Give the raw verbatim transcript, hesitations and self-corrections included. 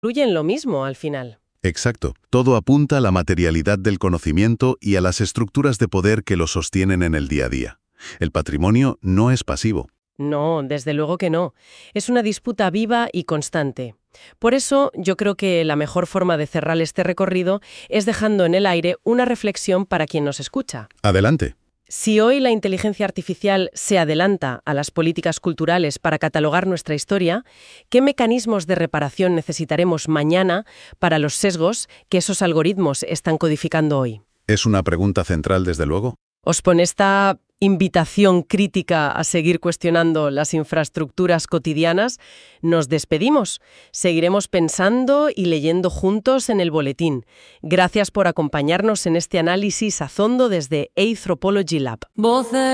Incluyen lo mismo al final. Exacto. Todo apunta a la materialidad del conocimiento y a las estructuras de poder que lo sostienen en el día a día. El patrimonio no es pasivo. No, desde luego que no. Es una disputa viva y constante. Por eso, yo creo que la mejor forma de cerrar este recorrido es dejando en el aire una reflexión para quien nos escucha. Adelante. Si hoy la inteligencia artificial se adelanta a las políticas culturales para catalogar nuestra historia, ¿qué mecanismos de reparación necesitaremos mañana para los sesgos que esos algoritmos están codificando hoy? Es una pregunta central, desde luego. Os pone esta invitación crítica a seguir cuestionando las infraestructuras cotidianas. Nos despedimos. Seguiremos pensando y leyendo juntos en el boletín. Gracias por acompañarnos en este análisis a fondo desde Anthropology Lab.